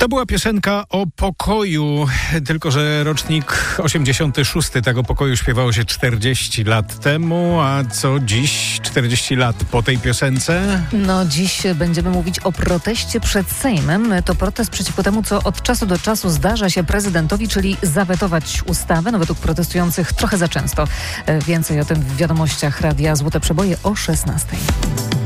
To była piosenka o pokoju, tylko że rocznik 86 tego pokoju śpiewało się 40 lat temu, a co dziś, 40 lat po tej piosence? No dziś będziemy mówić o proteście przed Sejmem. To protest przeciwko temu, co od czasu do czasu zdarza się prezydentowi, czyli zawetować ustawę. No według protestujących trochę za często. Więcej o tym w wiadomościach Radia Złote Przeboje o 16:00.